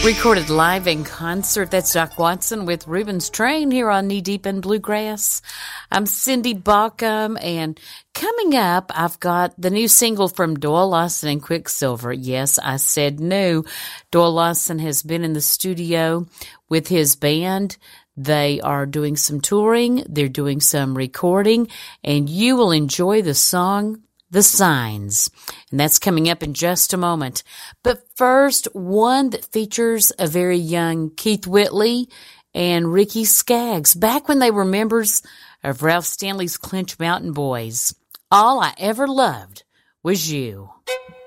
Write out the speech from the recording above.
Recorded live in concert. That's Doc Watson with Reuben's Train here on Knee Deep in Bluegrass. I'm Cindy Baucom, and coming up, I've got the new single from Doyle Lawson and Quicksilver. Yes, I said no. Doyle Lawson has been in the studio with his band. They are doing some touring. They're doing some recording, and you will enjoy the song The Signs, and that's coming up in just a moment. But first, one that features a very young Keith Whitley and Ricky Skaggs, back when they were members of Ralph Stanley's Clinch Mountain Boys. All I Ever Loved Was You.